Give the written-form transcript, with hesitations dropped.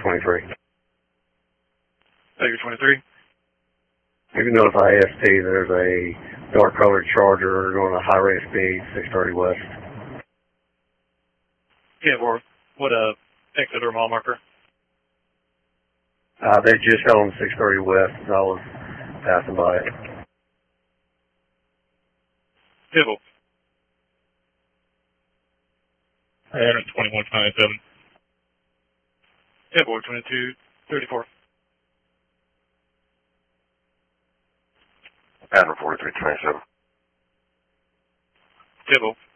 23. Figure 23. You can notify AST there's a dark colored Charger going at a high rate of speed, 630 west. Yeah, or what exit or mile marker? They just got on 630 west, and I was passing by it. Tibble. 2197. Tibble, 2234. Adam 4327. Tibble.